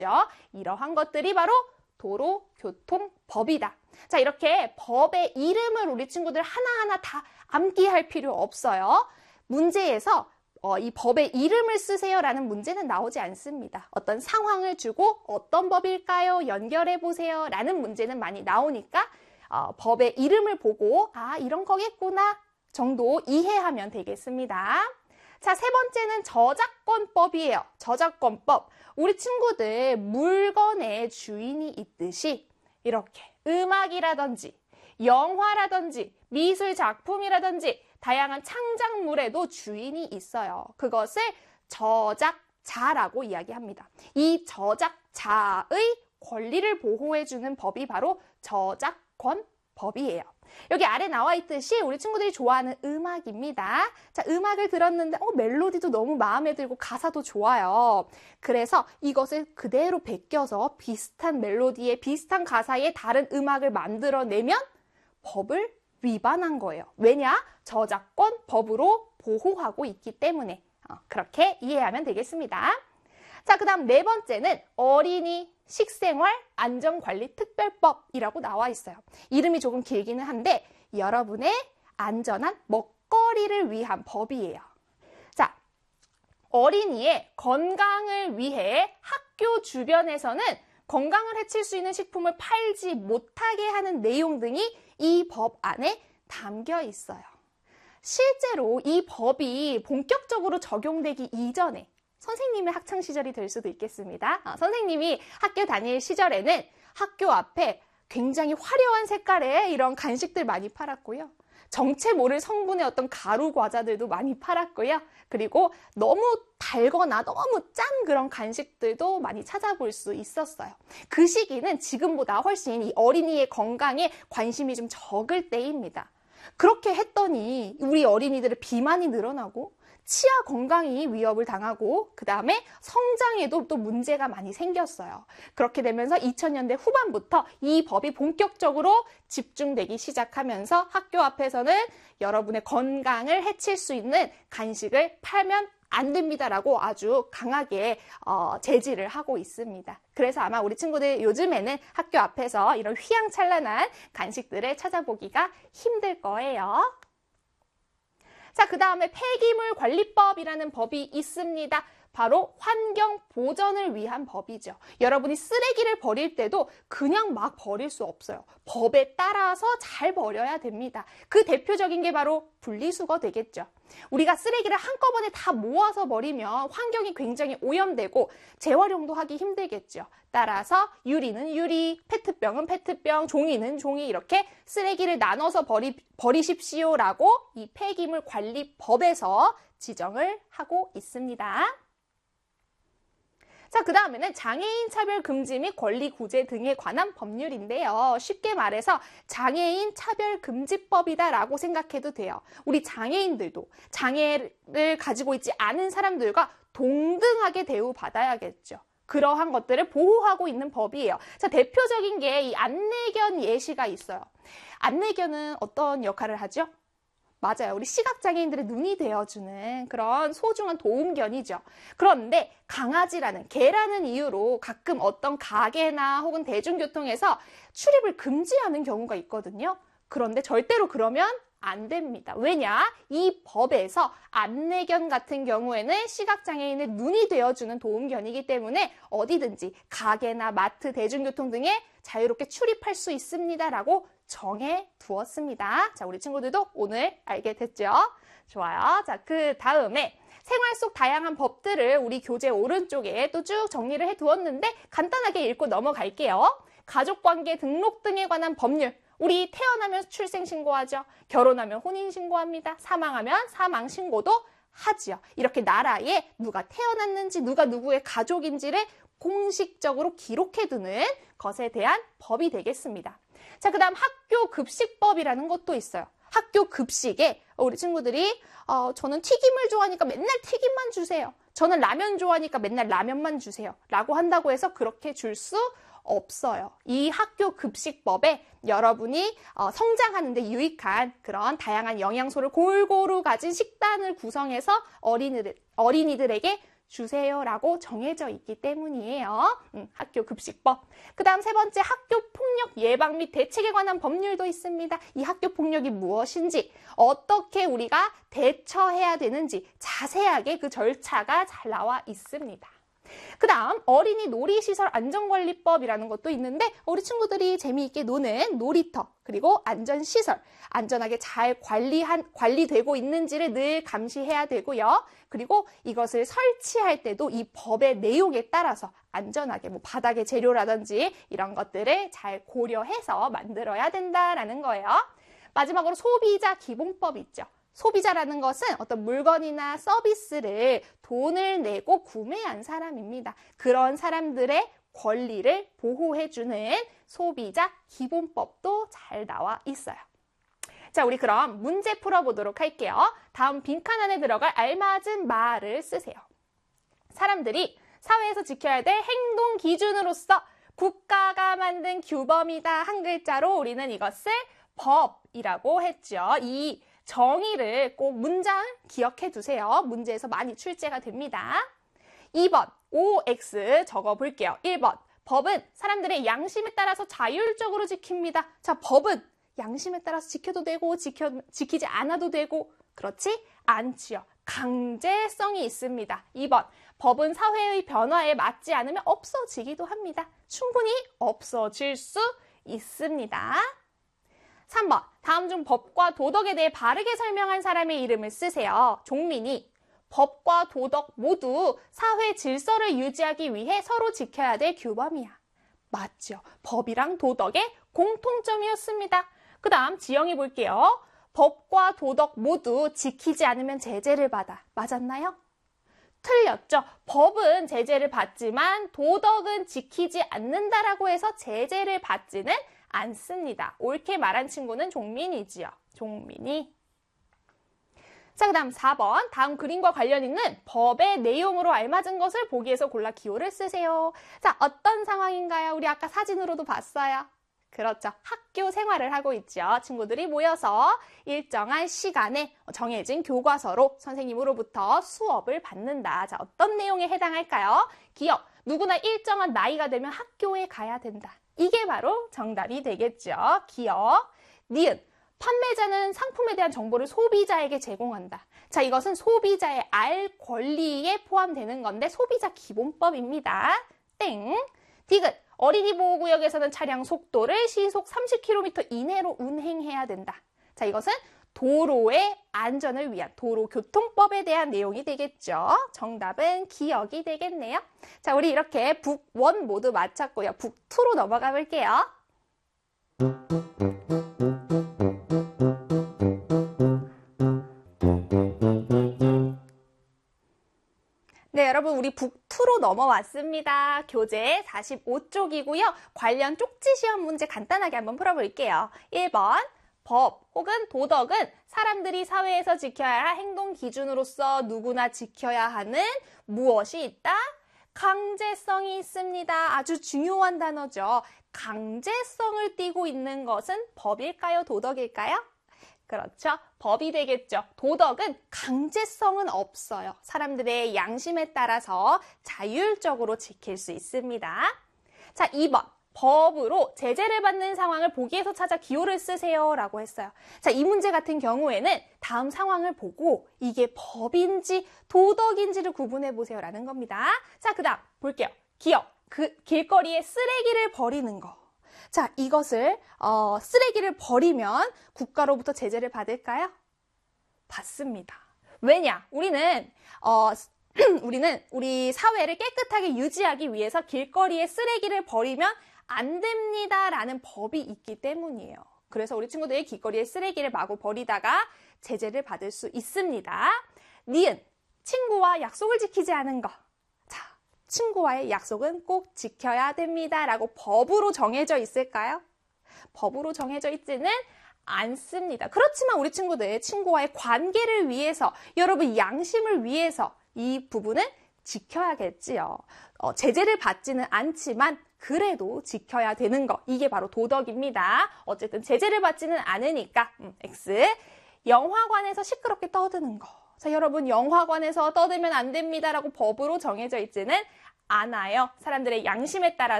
이러한 것들이 바로 도로교통법이다. 자, 이렇게 법의 이름을 우리 친구들 하나하나 다 암기할 필요 없어요. 문제에서 이 법의 이름을 쓰세요라는 문제는 나오지 않습니다. 어떤 상황을 주고 어떤 법일까요? 연결해 보세요 라는 문제는 많이 나오니까 법의 이름을 보고 아, 이런 거겠구나 정도 이해하면 되겠습니다. 자, 세 번째는 저작권법이에요. 저작권법. 우리 친구들 물건의 주인이 있듯이 이렇게 음악이라든지 영화라든지 미술 작품이라든지 다양한 창작물에도 주인이 있어요. 그것을 저작자라고 이야기합니다. 이 저작자의 권리를 보호해주는 법이 바로 저작권법이에요. 여기 아래 나와 있듯이 우리 친구들이 좋아하는 음악입니다. 자, 음악을 들었는데 멜로디도 너무 마음에 들고 가사도 좋아요. 그래서 이것을 그대로 베껴서 비슷한 멜로디에 비슷한 가사에 다른 음악을 만들어내면 법을 위반한 거예요. 왜냐? 저작권 법으로 보호하고 있기 때문에 그렇게 이해하면 되겠습니다. 자, 그 다음 네 번째는 어린이 식생활 안전관리 특별법이라고 나와 있어요. 이름이 조금 길기는 한데 여러분의 안전한 먹거리를 위한 법이에요. 자, 어린이의 건강을 위해 학교 주변에서는 건강을 해칠 수 있는 식품을 팔지 못하게 하는 내용 등이 이 법 안에 담겨 있어요. 실제로 이 법이 본격적으로 적용되기 이전에 선생님의 학창시절이 될 수도 있겠습니다. 선생님이 학교 다닐 시절에는 학교 앞에 굉장히 화려한 색깔의 이런 간식들 많이 팔았고요. 정체 모를 성분의 어떤 가루 과자들도 많이 팔았고요. 그리고 너무 달거나 너무 짠 그런 간식들도 많이 찾아볼 수 있었어요. 그 시기는 지금보다 훨씬 이 어린이의 건강에 관심이 좀 적을 때입니다. 그렇게 했더니 우리 어린이들의 비만이 늘어나고 치아 건강이 위협을 당하고 그 다음에 성장에도 또 문제가 많이 생겼어요. 그렇게 되면서 2000년대 후반부터 이 법이 본격적으로 집중되기 시작하면서 학교 앞에서는 여러분의 건강을 해칠 수 있는 간식을 팔면 안 됩니다라고 아주 강하게 제지를 하고 있습니다. 그래서 아마 우리 친구들 요즘에는 학교 앞에서 이런 휘황찬란한 간식들을 찾아보기가 힘들 거예요. 자, 그 다음에 폐기물 관리법이라는 법이 있습니다. 바로 환경 보전을 위한 법이죠. 여러분이 쓰레기를 버릴 때도 그냥 막 버릴 수 없어요. 법에 따라서 잘 버려야 됩니다. 그 대표적인 게 바로 분리수거 되겠죠. 우리가 쓰레기를 한꺼번에 다 모아서 버리면 환경이 굉장히 오염되고 재활용도 하기 힘들겠죠. 따라서 유리는 유리, 페트병은 페트병, 종이는 종이 이렇게 쓰레기를 나눠서 버리십시오라고 이 폐기물 관리법에서 지정을 하고 있습니다. 자, 그 다음에는 장애인 차별 금지 및 권리 구제 등에 관한 법률인데요. 쉽게 말해서 장애인 차별 금지법이다라고 생각해도 돼요. 우리 장애인들도 장애를 가지고 있지 않은 사람들과 동등하게 대우받아야겠죠. 그러한 것들을 보호하고 있는 법이에요. 자, 대표적인 게 이 안내견 예시가 있어요. 안내견은 어떤 역할을 하죠? 맞아요. 우리 시각장애인들의 눈이 되어주는 그런 소중한 도움견이죠. 그런데 강아지라는, 개라는 이유로 가끔 어떤 가게나 혹은 대중교통에서 출입을 금지하는 경우가 있거든요. 그런데 절대로 그러면 안 됩니다. 왜냐? 이 법에서 안내견 같은 경우에는 시각장애인의 눈이 되어주는 도움견이기 때문에 어디든지 가게나 마트, 대중교통 등에 자유롭게 출입할 수 있습니다라고 정해 두었습니다. 자, 우리 친구들도 오늘 알게 됐죠? 좋아요. 자, 그 다음에 생활 속 다양한 법들을 우리 교재 오른쪽에 또 쭉 정리를 해 두었는데 간단하게 읽고 넘어갈게요. 가족관계 등록 등에 관한 법률. 우리 태어나면 출생신고하죠. 결혼하면 혼인신고합니다. 사망하면 사망신고도 하지요. 이렇게 나라에 누가 태어났는지 누가 누구의 가족인지를 공식적으로 기록해두는 것에 대한 법이 되겠습니다. 자, 그 다음 학교 급식법이라는 것도 있어요. 학교 급식에 우리 친구들이 저는 튀김을 좋아하니까 맨날 튀김만 주세요. 저는 라면 좋아하니까 맨날 라면만 주세요. 라고 한다고 해서 그렇게 줄 수 없어요. 이 학교 급식법에 여러분이 성장하는 데 유익한 그런 다양한 영양소를 골고루 가진 식단을 구성해서 어린이들에게 주세요라고 정해져 있기 때문이에요. 학교 급식법. 그 다음 세 번째, 학교 폭력 예방 및 대책에 관한 법률도 있습니다. 이 학교 폭력이 무엇인지, 어떻게 우리가 대처해야 되는지 자세하게 그 절차가 잘 나와 있습니다. 그 다음 어린이 놀이시설 안전관리법이라는 것도 있는데 우리 친구들이 재미있게 노는 놀이터 그리고 안전시설 안전하게 잘 관리되고 있는지를 늘 감시해야 되고요. 그리고 이것을 설치할 때도 이 법의 내용에 따라서 안전하게 뭐 바닥의 재료라든지 이런 것들을 잘 고려해서 만들어야 된다라는 거예요. 마지막으로 소비자 기본법 있죠. 소비자라는 것은 어떤 물건이나 서비스를 돈을 내고 구매한 사람입니다. 그런 사람들의 권리를 보호해주는 소비자 기본법도 잘 나와 있어요. 자, 우리 그럼 문제 풀어보도록 할게요. 다음 빈칸 안에 들어갈 알맞은 말을 쓰세요. 사람들이 사회에서 지켜야 될 행동 기준으로서 국가가 만든 규범이다. 한 글자로 우리는 이것을 법이라고 했죠. 이 정의를 꼭 문장 기억해 두세요. 문제에서 많이 출제가 됩니다. 2번, OX 적어볼게요. 1번, 법은 사람들의 양심에 따라서 자율적으로 지킵니다. 자, 법은 양심에 따라서 지켜도 되고 지키지 않아도 되고 그렇지 않지요. 강제성이 있습니다. 2번, 법은 사회의 변화에 맞지 않으면 없어지기도 합니다. 충분히 없어질 수 있습니다. 3번, 다음 중 법과 도덕에 대해 바르게 설명한 사람의 이름을 쓰세요. 종민이 법과 도덕 모두 사회 질서를 유지하기 위해 서로 지켜야 될 규범이야. 맞죠? 법이랑 도덕의 공통점이었습니다. 그 다음 지영이 볼게요. 법과 도덕 모두 지키지 않으면 제재를 받아. 맞았나요? 틀렸죠. 법은 제재를 받지만 도덕은 지키지 않는다라고 해서 제재를 받지는 않습니다. 옳게 말한 친구는 종민이지요. 종민이. 자, 그 다음 4번. 다음 그림과 관련 있는 법의 내용으로 알맞은 것을 보기에서 골라 기호를 쓰세요. 자, 어떤 상황인가요? 우리 아까 사진으로도 봤어요. 그렇죠. 학교 생활을 하고 있죠. 친구들이 모여서 일정한 시간에 정해진 교과서로 선생님으로부터 수업을 받는다. 자, 어떤 내용에 해당할까요? 기억. 누구나 일정한 나이가 되면 학교에 가야 된다. 이게 바로 정답이 되겠죠. 기억. 니은. 판매자는 상품에 대한 정보를 소비자에게 제공한다. 자, 이것은 소비자의 알 권리에 포함되는 건데 소비자 기본법입니다. 땡. 디귿. 어린이 보호구역에서는 차량 속도를 시속 30km 이내로 운행해야 된다. 자, 이것은 도로의 안전을 위한 도로교통법에 대한 내용이 되겠죠. 정답은 기억이 되겠네요. 자, 우리 이렇게 북1 모두 마쳤고요. 북2로 넘어가 볼게요. 네, 여러분 우리 북2로 넘어왔습니다. 교재 45쪽이고요. 관련 쪽지 시험 문제 간단하게 한번 풀어볼게요. 1번, 법 혹은 도덕은 사람들이 사회에서 지켜야 할 행동 기준으로서 누구나 지켜야 하는 무엇이 있다? 강제성이 있습니다. 아주 중요한 단어죠. 강제성을 띠고 있는 것은 법일까요? 도덕일까요? 그렇죠. 법이 되겠죠. 도덕은 강제성은 없어요. 사람들의 양심에 따라서 자율적으로 지킬 수 있습니다. 자, 2번. 법으로 제재를 받는 상황을 보기에서 찾아 기호를 쓰세요 라고 했어요. 자, 이 문제 같은 경우에는 다음 상황을 보고 이게 법인지 도덕인지를 구분해 보세요 라는 겁니다. 자, 그 다음 볼게요. 기억. 길거리에 쓰레기를 버리는 거. 자, 이것을 쓰레기를 버리면 국가로부터 제재를 받을까요? 받습니다. 왜냐? 우리는 우리 사회를 깨끗하게 유지하기 위해서 길거리에 쓰레기를 버리면 안 됩니다라는 법이 있기 때문이에요. 그래서 우리 친구들이 길거리에 쓰레기를 마구 버리다가 제재를 받을 수 있습니다. 니은, 친구와 약속을 지키지 않은 거. 자, 친구와의 약속은 꼭 지켜야 됩니다 라고 법으로 정해져 있을까요? 법으로 정해져 있지는 않습니다. 그렇지만 우리 친구들 친구와의 관계를 위해서, 여러분 양심을 위해서 이 부분은 지켜야겠지요. 제재를 받지는 않지만 그래도 지켜야 되는 거. 이게 바로 도덕입니다. 어쨌든 제재를 받지는 않으니까 X. 영화관에서 시끄럽게 떠드는 거. 자, 여러분 영화관에서 떠들면 안 됩니다라고 법으로 정해져 있지는 않아요. 사람들의 양심에 따라서